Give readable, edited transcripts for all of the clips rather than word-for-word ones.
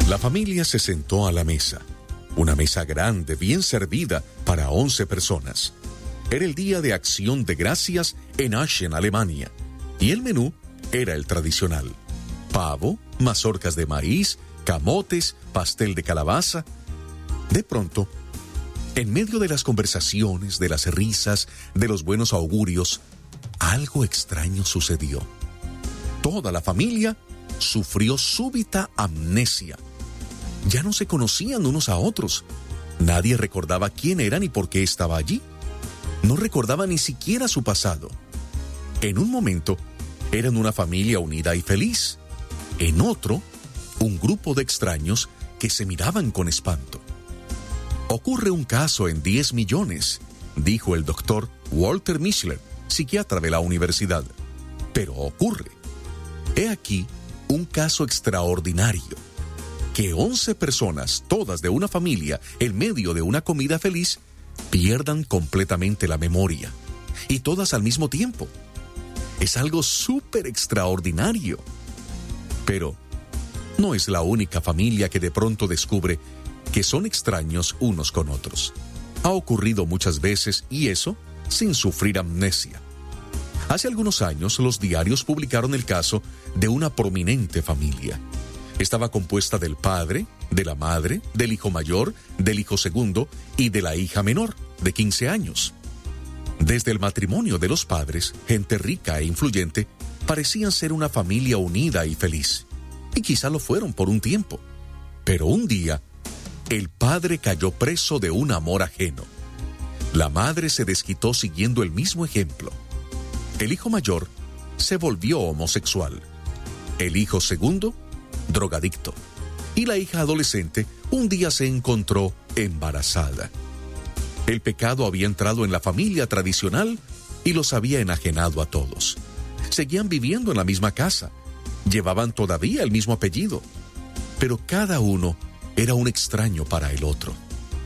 La familia se sentó a la mesa. Una mesa grande, bien servida, para 11 personas. Era el día de Acción de Gracias en Aachen, Alemania. Y el menú era el tradicional: pavo, mazorcas de maíz, camotes, pastel de calabaza. De pronto, en medio de las conversaciones, de las risas, de los buenos augurios, algo extraño sucedió. Toda la familia sufrió súbita amnesia. Ya no se conocían unos a otros. Nadie recordaba quién era ni por qué estaba allí. No recordaba ni siquiera su pasado. En un momento, eran una familia unida y feliz. En otro, un grupo de extraños que se miraban con espanto. Ocurre un caso en 10 millones, dijo el doctor Walter Mischler, psiquiatra de la universidad. Pero ocurre. He aquí un caso extraordinario. Que 11 personas, todas de una familia, en medio de una comida feliz, pierdan completamente la memoria. Y todas al mismo tiempo. Es algo súper extraordinario. Pero no es la única familia que de pronto descubre que son extraños unos con otros. Ha ocurrido muchas veces, y eso sin sufrir amnesia. Hace algunos años, los diarios publicaron el caso de una prominente familia. Estaba compuesta del padre, de la madre, del hijo mayor, del hijo segundo y de la hija menor, de 15 años. Desde el matrimonio de los padres, gente rica e influyente, parecían ser una familia unida y feliz. Y quizá lo fueron por un tiempo. Pero un día, el padre cayó preso de un amor ajeno. La madre se desquitó siguiendo el mismo ejemplo. El hijo mayor se volvió homosexual. El hijo segundo, drogadicto. Y la hija adolescente un día se encontró embarazada. El pecado había entrado en la familia tradicional y los había enajenado a todos. Seguían viviendo en la misma casa. Llevaban todavía el mismo apellido. Pero cada uno era un extraño para el otro.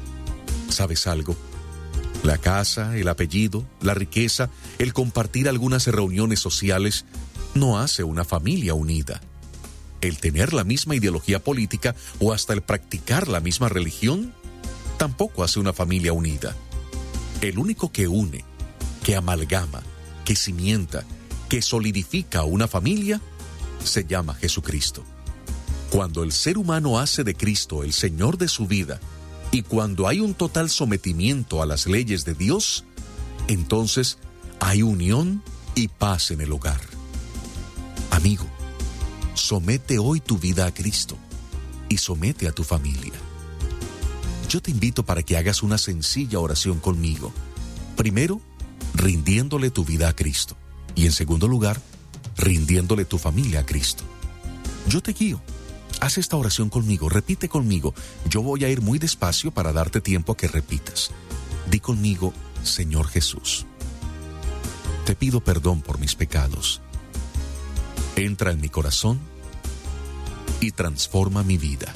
¿Sabes algo? La casa, el apellido, la riqueza, el compartir algunas reuniones sociales, no hace una familia unida. El tener la misma ideología política o hasta el practicar la misma religión, tampoco hace una familia unida. El único que une, que amalgama, que cimienta, que solidifica una familia, se llama Jesucristo. Cuando el ser humano hace de Cristo el Señor de su vida y cuando hay un total sometimiento a las leyes de Dios, entonces hay unión y paz en el hogar. Amigo, somete hoy tu vida a Cristo y somete a tu familia. Yo te invito para que hagas una sencilla oración conmigo. Primero, rindiéndole tu vida a Cristo. Y en segundo lugar, rindiéndole tu familia a Cristo. Yo te guío. Haz esta oración conmigo, repite conmigo. Yo voy a ir muy despacio para darte tiempo a que repitas. Di conmigo: Señor Jesús, te pido perdón por mis pecados. Entra en mi corazón y transforma mi vida.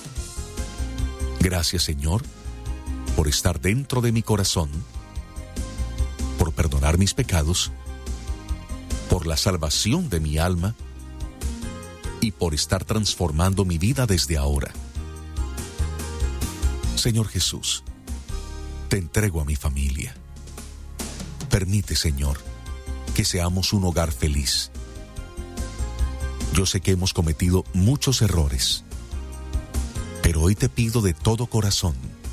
Gracias, Señor, por estar dentro de mi corazón, por perdonar mis pecados, por la salvación de mi alma y por estar transformando mi vida desde ahora. Señor Jesús, te entrego a mi familia. Permite, Señor, que seamos un hogar feliz. Yo sé que hemos cometido muchos errores, pero hoy te pido de todo corazón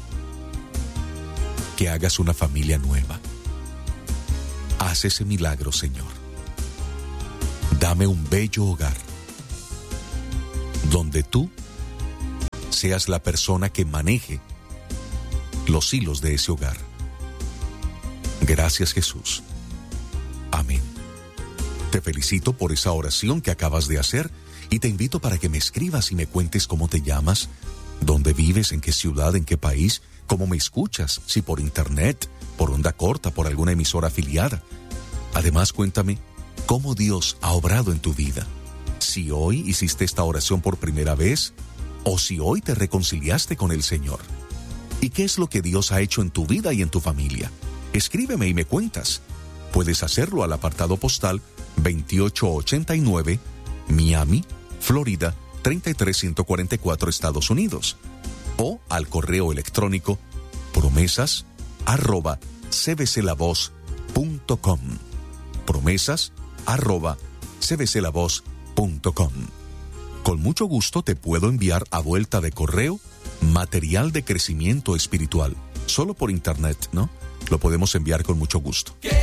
que hagas una familia nueva. Haz ese milagro, Señor. Dame un bello hogar donde tú seas la persona que maneje los hilos de ese hogar. Gracias, Jesús. Amén. Te felicito por esa oración que acabas de hacer y te invito para que me escribas y me cuentes cómo te llamas, dónde vives, en qué ciudad, en qué país, cómo me escuchas, si por internet, por onda corta, por alguna emisora afiliada. Además, cuéntame cómo Dios ha obrado en tu vida. Si hoy hiciste esta oración por primera vez o si hoy te reconciliaste con el Señor. ¿Y qué es lo que Dios ha hecho en tu vida y en tu familia? Escríbeme y me cuentas. Puedes hacerlo al apartado postal 2889, Miami, Florida 33144 Estados Unidos, o al correo electrónico promesas@cbclavoz.com. promesas@cbclavoz.com. Con mucho gusto te puedo enviar a vuelta de correo material de crecimiento espiritual. Solo por internet, ¿no? Lo podemos enviar con mucho gusto.